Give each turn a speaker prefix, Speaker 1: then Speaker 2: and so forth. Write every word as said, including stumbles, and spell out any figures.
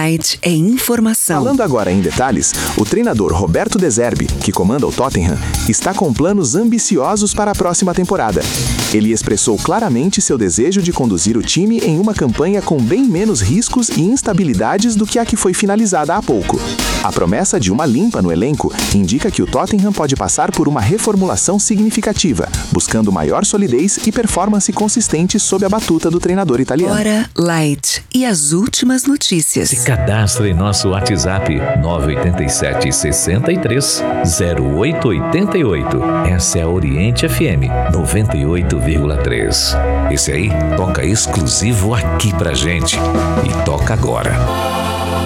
Speaker 1: Light é informação.
Speaker 2: Falando agora em detalhes, o treinador Roberto De Zerbi, que comanda o Tottenham, está com planos ambiciosos para a próxima temporada. Ele expressou claramente seu desejo de conduzir o time em uma campanha com bem menos riscos e instabilidades do que a que foi finalizada há pouco. A promessa de uma limpa no elenco indica que o Tottenham pode passar por uma reformulação significativa, buscando maior solidez e performance consistente sob a batuta do treinador italiano.
Speaker 1: Hora Light e as últimas notícias.
Speaker 3: Se cadastre em nosso WhatsApp nove oito sete, seis três, zero oito oito oito. Essa é a Oriente F M noventa e oito vírgula três. Esse aí toca exclusivo aqui pra gente. E toca agora.